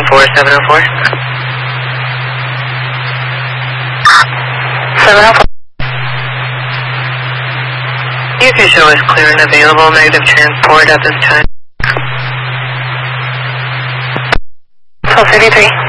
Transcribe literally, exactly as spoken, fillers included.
four, seven oh four. seven oh four. U K show is clear and available. Negative transport at this time. twelve thirty-three.